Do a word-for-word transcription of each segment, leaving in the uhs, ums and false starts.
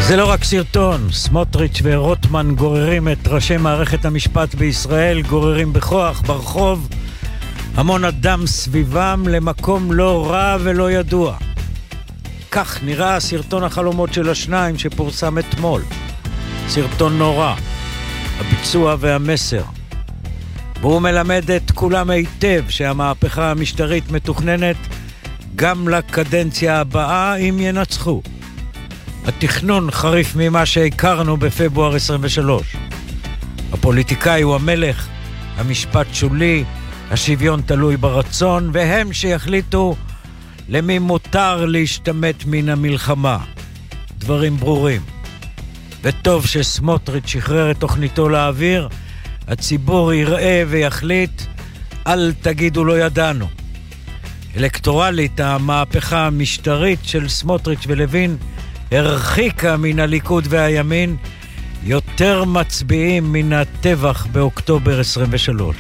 זה לא רק סרטון, סמוטריץ' ורוטמן גוררים את ראשי מערכת המשפט בישראל, גוררים בכוח ברחוב, המון אדם סביבם למקום לא רע ולא ידוע. כך נראה סרטון החלומות של השניים שפורסם אתמול. סרטון נורא, הביצוע והמסר. והוא מלמד את כולם היטב שהמהפכה המשטרית מתוכננת גם לקדנציה הבאה אם ינצחו. התכנון חריף ממה שהכרנו בפברואר עשרים ושלוש. הפוליטיקאי הוא המלך, המשפט שולי, השוויון תלוי ברצון, והם שיחליטו למי מותר להשתמט מן המלחמה. דברים ברורים. וטוב שסמוטריץ' שחרר את תוכניתו לאוויר, הציבור יראה ויחליט, אל תגידו לא ידענו. אלקטורלית, המהפכה המשטרית של סמוטריץ' ולוין הרחיקה מן הליכוד והימין יותר מצביעים מן הטבח באוקטובר עשרים ושלוש.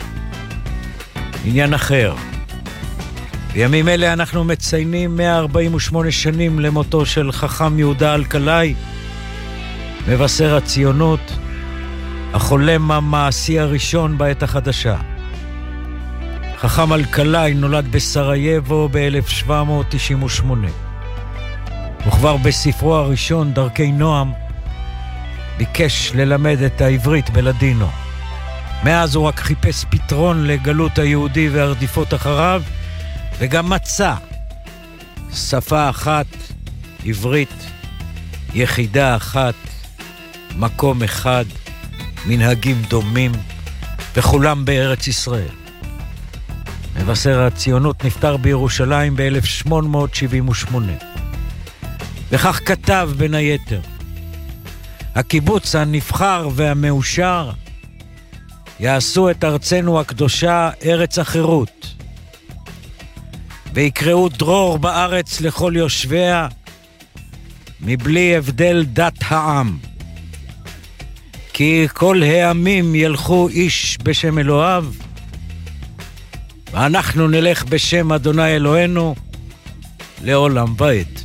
עניין אחר. בימים אלה אנחנו מציינים מאה ארבעים ושמונה שנים למותו של חכם יהודה אלקלעי, מבשר הציונות, החולם המעשי הראשון בעת החדשה. חכם אלקלעי נולד בסרייבו ב-אלף שבע מאות תשעים ושמונה. וכבר בספרו הראשון, דרכי נועם, ביקש ללמד את העברית בלדינו. מאז הוא רק חיפש פתרון לגלות היהודי והרדיפות אחריו, וגם מצא שפה אחת, עברית, יחידה אחת, מקום אחד, מנהגים דומים, וכולם בארץ ישראל. מבשר הציונות נפטר בירושלים ב-אלף שמונה מאות שבעים ושמונה. וכך כתב בין היתר: הקיבוץ הנבחר והמאושר יעשו את ארצנו הקדושה ארץ החירות, ויקראו דרור בארץ לכל יושביה מבלי הבדל דת העם, כי כל העמים ילכו איש בשם אלוהיו, ואנחנו נלך בשם אדוני אלוהינו לעולם ועד.